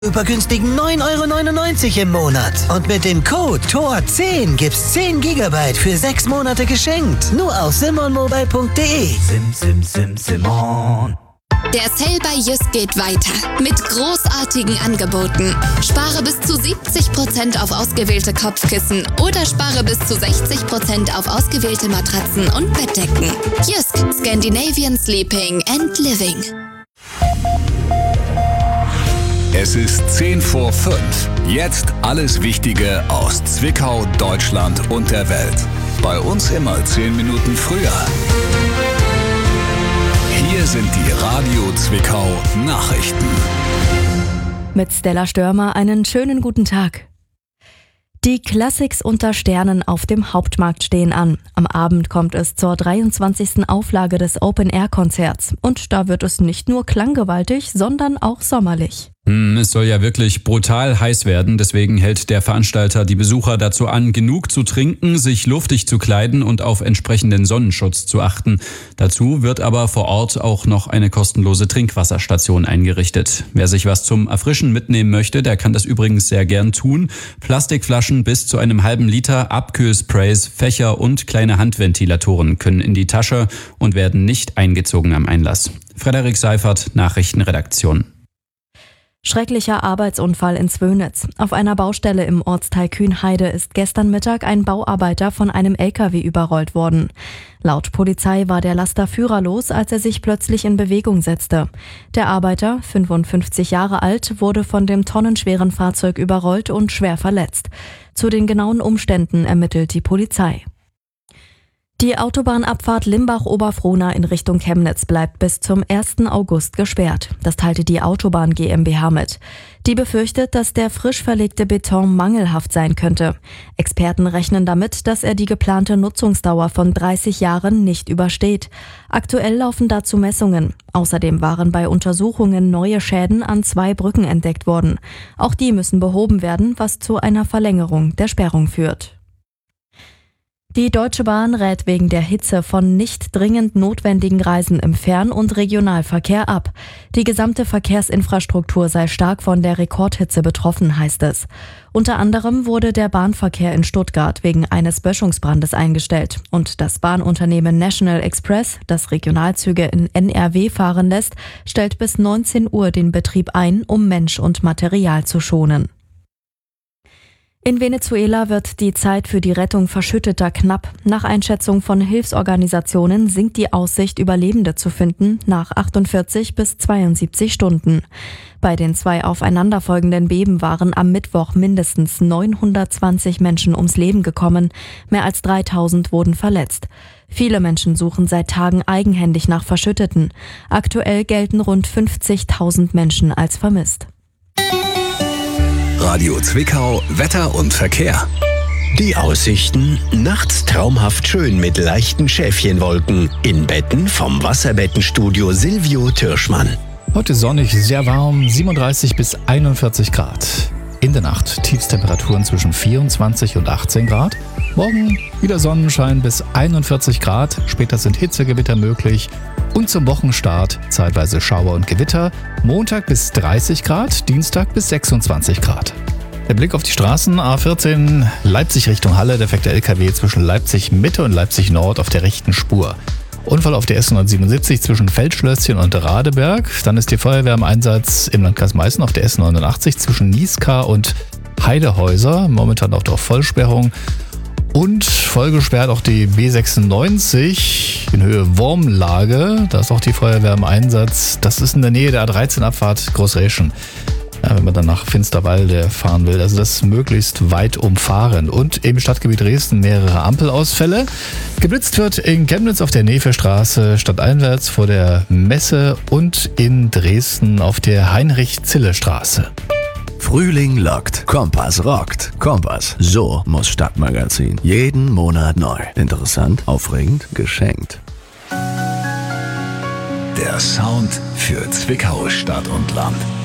Über günstigen 9,99 € im Monat. Und mit dem Code TOR10 gibt's 10 GB für 6 Monate geschenkt. Nur auf simonmobile.de. Simon. Der Sale bei Jysk geht weiter mit großartigen Angeboten. Spare bis zu 70% auf ausgewählte Kopfkissen oder spare bis zu 60% auf ausgewählte Matratzen und Bettdecken. Jysk, Scandinavian Sleeping and Living. Es ist 10 vor 5. Jetzt alles Wichtige aus Zwickau, Deutschland und der Welt. Bei uns immer 10 Minuten früher. Hier sind die Radio Zwickau Nachrichten. Mit Stella Störmer einen schönen guten Tag. Die Classics unter Sternen auf dem Hauptmarkt stehen an. Am Abend kommt es zur 23. Auflage des Open-Air-Konzerts. Und da wird es nicht nur klanggewaltig, sondern auch sommerlich. Es soll ja wirklich brutal heiß werden, deswegen hält der Veranstalter die Besucher dazu an, genug zu trinken, sich luftig zu kleiden und auf entsprechenden Sonnenschutz zu achten. Dazu wird aber vor Ort auch noch eine kostenlose Trinkwasserstation eingerichtet. Wer sich was zum Erfrischen mitnehmen möchte, der kann das übrigens sehr gern tun. Plastikflaschen bis zu einem halben Liter, Abkühlsprays, Fächer und kleine Handventilatoren können in die Tasche und werden nicht eingezogen am Einlass. Frederik Seifert, Nachrichtenredaktion. Schrecklicher Arbeitsunfall in Zwönitz. Auf einer Baustelle im Ortsteil Kühnheide ist gestern Mittag ein Bauarbeiter von einem LKW überrollt worden. Laut Polizei war der Laster führerlos, als er sich plötzlich in Bewegung setzte. Der Arbeiter, 55 Jahre alt, wurde von dem tonnenschweren Fahrzeug überrollt und schwer verletzt. Zu den genauen Umständen ermittelt die Polizei. Die Autobahnabfahrt Limbach-Oberfrohna in Richtung Chemnitz bleibt bis zum 1. August gesperrt. Das teilte die Autobahn GmbH mit. Die befürchtet, dass der frisch verlegte Beton mangelhaft sein könnte. Experten rechnen damit, dass er die geplante Nutzungsdauer von 30 Jahren nicht übersteht. Aktuell laufen dazu Messungen. Außerdem waren bei Untersuchungen neue Schäden an 2 Brücken entdeckt worden. Auch die müssen behoben werden, was zu einer Verlängerung der Sperrung führt. Die Deutsche Bahn rät wegen der Hitze von nicht dringend notwendigen Reisen im Fern- und Regionalverkehr ab. Die gesamte Verkehrsinfrastruktur sei stark von der Rekordhitze betroffen, heißt es. Unter anderem wurde der Bahnverkehr in Stuttgart wegen eines Böschungsbrandes eingestellt. Und das Bahnunternehmen National Express, das Regionalzüge in NRW fahren lässt, stellt bis 19 Uhr den Betrieb ein, um Mensch und Material zu schonen. In Venezuela wird die Zeit für die Rettung Verschütteter knapp. Nach Einschätzung von Hilfsorganisationen sinkt die Aussicht, Überlebende zu finden, nach 48 bis 72 Stunden. Bei den 2 aufeinanderfolgenden Beben waren am Mittwoch mindestens 920 Menschen ums Leben gekommen. Mehr als 3000 wurden verletzt. Viele Menschen suchen seit Tagen eigenhändig nach Verschütteten. Aktuell gelten rund 50.000 Menschen als vermisst. Radio Zwickau, Wetter und Verkehr. Die Aussichten: nachts traumhaft schön mit leichten Schäfchenwolken. In Betten vom Wasserbettenstudio Silvio Türschmann. Heute sonnig, sehr warm, 37 bis 41 Grad. In der Nacht Tiefstemperaturen zwischen 24 und 18 Grad. Morgen wieder Sonnenschein bis 41 Grad. Später sind Hitzegewitter möglich. Und zum Wochenstart zeitweise Schauer und Gewitter. Montag bis 30 Grad, Dienstag bis 26 Grad. Der Blick auf die Straßen: A14 Leipzig Richtung Halle. Da fährt der LKW zwischen Leipzig Mitte und Leipzig Nord auf der rechten Spur. Unfall auf der S977 zwischen Feldschlösschen und Radeberg. Dann ist die Feuerwehr im Einsatz im Landkreis Meißen auf der S89 zwischen Nieskar und Heidehäuser. Momentan auch durch Vollsperrung. Und voll gesperrt auch die B96 in Höhe Wormlage. Da ist auch die Feuerwehr im Einsatz. Das ist in der Nähe der A13-Abfahrt Großräschen. Ja, wenn man dann nach Finsterwalde fahren will. Also das möglichst weit umfahren. Und im Stadtgebiet Dresden mehrere Ampelausfälle. Geblitzt wird in Chemnitz auf der Nevestraße stadteinwärts vor der Messe und in Dresden auf der Heinrich-Zille-Straße. Frühling lockt, Kompass rockt. Kompass, so muss Stadtmagazin. Jeden Monat neu. Interessant, aufregend, geschenkt. Der Sound für Zwickau, Stadt und Land.